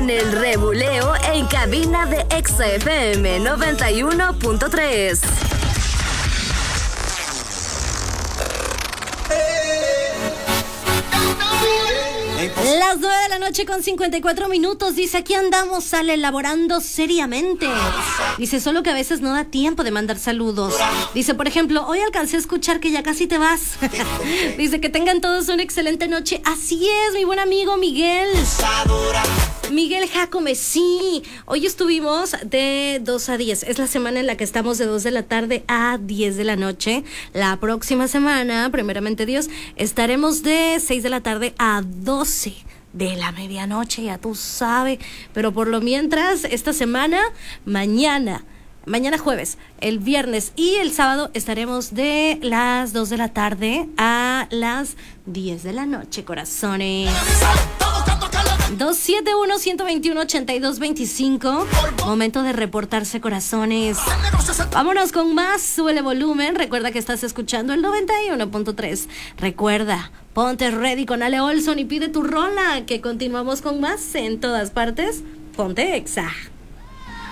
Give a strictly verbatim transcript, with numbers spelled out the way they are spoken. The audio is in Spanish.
con el rebuleo en cabina de Exa F M noventa y uno punto tres. Las nueve de la noche con cincuenta y cuatro minutos. Dice, aquí andamos, sale elaborando seriamente. Dice, solo que a veces no da tiempo de mandar saludos. Dice, por ejemplo, hoy alcancé a escuchar que ya casi te vas. Dice, que tengan todos una excelente noche. Así es, mi buen amigo Miguel. Miguel Jacome, sí. Hoy estuvimos de dos a diez. Es la semana en la que estamos de dos de la tarde a diez de la noche. La próxima semana, primeramente Dios, estaremos de seis de la tarde a doce de la medianoche, ya tú sabes. Pero por lo mientras, esta semana, mañana, mañana jueves, el viernes y el sábado estaremos de las dos de la tarde a las diez de la noche, corazones. dos siete uno, uno dos uno, ocho dos dos cinco. Momento de reportarse, corazones. Vámonos con más. Súbele volumen. Recuerda que estás escuchando el noventa y uno punto tres. Recuerda, ponte ready con Ale Olson y pide tu rola, que continuamos con más en todas partes. Ponte Exa.